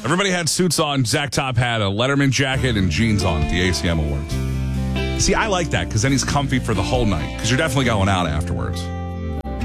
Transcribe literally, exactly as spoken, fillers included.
Everybody had suits on. Zach Top had a Letterman jacket and jeans on at the A C M Awards. See, I like that because then he's comfy for the whole night because you're definitely going out afterwards.